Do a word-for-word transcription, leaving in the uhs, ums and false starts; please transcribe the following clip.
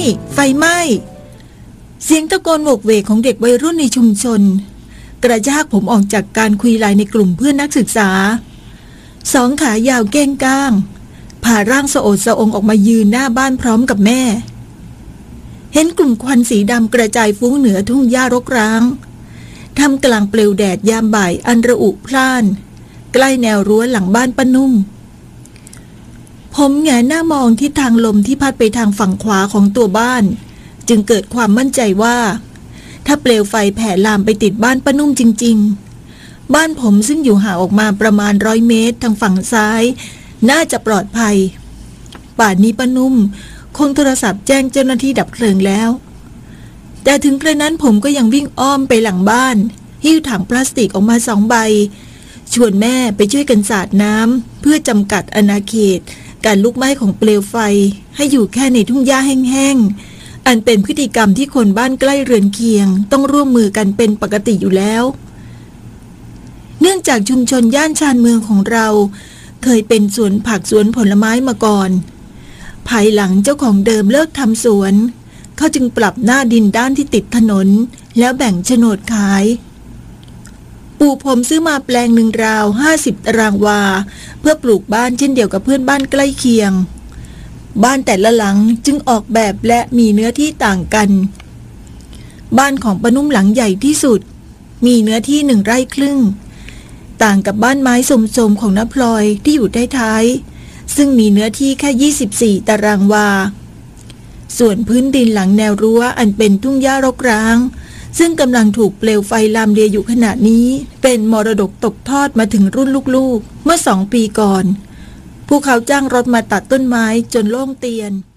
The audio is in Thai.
ไฟไหม้เสียงตะโกนโวกเวกของเด็กวัยรุ่นในชุมชนกระชากผมออกจากการคุยไลน์ในกลุ่มเพื่อนนักศึกษาสองขายาวเก้งก้างผ่าร่างสะโอดสะองออกมายืนหน้าบ้านพร้อมกับแม่เห็นกลุ่มควันสีดำกระจายฟุ้งเหนือทุ่งหญ้ารกร้างทำกลางเปลวแดดยามบ่ายอันระอุพล่านใกล้แนวรั้วหลังบ้านป้านุ่มผมแงนหน้ามองทิศทางลมที่พัดไปทางฝั่งขวาของตัวบ้านจึงเกิดความมั่นใจว่าถ้าเปลวไฟแผ่ลามไปติดบ้านป้านุ่มจริงๆบ้านผมซึ่งอยู่ห่างออกมาประมาณร้อยเมตรทางฝั่งซ้ายน่าจะปลอดภัยป่านนี้ป้านุ่มคงโทรศัพท์แจ้งเจ้าหน้าที่ดับเพลิงแล้วแต่ถึงกระนั้นผมก็ยังวิ่งอ้อมไปหลังบ้านหิ้วถังพลาสติกออกมาสองใบชวนแม่ไปช่วยกันสาดน้ำเพื่อจำกัดอาณาเขตการลุกไหม้ของเปลวไฟให้อยู่แค่ในทุ่งหญ้าแห้งๆอันเป็นพฤติกรรมที่คนบ้านใกล้เรือนเคียงต้องร่วมมือกันเป็นปกติอยู่แล้วเนื่องจากชุมชนย่านชานเมืองของเราเคยเป็นสวนผักสวนผลไม้มาก่อนภายหลังเจ้าของเดิมเลิกทำสวนเขาจึงปรับหน้าดินด้านที่ติดถนนแล้วแบ่งโฉนดขายปู่ผมซื้อมาแปลงหนึ่งราวห้าสิบตารางวาเพื่อปลูกบ้านเช่นเดียวกับเพื่อนบ้านใกล้เคียงบ้านแต่ละหลังจึงออกแบบและมีเนื้อที่ต่างกันบ้านของป้านุ่มหลังใหญ่ที่สุดมีเนื้อที่หนึ่งไร่ครึ่งต่างกับบ้านไม้สมๆของน้าพลอยที่อยู่ท้ายๆซึ่งมีเนื้อที่แค่ยี่สิบสี่ตารางวาส่วนพื้นดินหลังแนวรั้วอันเป็นทุ่งหญ้ารกร้างซึ่งกำลังถูกเปลวไฟลามเลียอยู่ขณะนี้เป็นมรดกตกทอดมาถึงรุ่นลูกๆเมื่อสองปีก่อนพวกเขาจ้างรถมาตัดต้นไม้จนโล่งเตียน